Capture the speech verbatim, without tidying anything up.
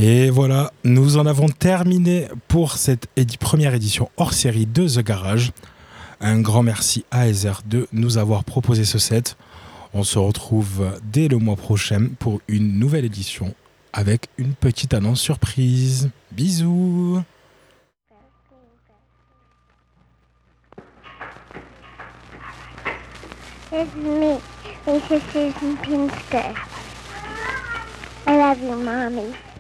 Et voilà, nous en avons terminé pour cette édi- première édition hors série de The Garage. Un grand merci à Heather de nous avoir proposé ce set. On se retrouve dès le mois prochain pour une nouvelle édition avec une petite annonce surprise. Bisous. It's me, Missus Susan Pinsker. I love you, Mommy.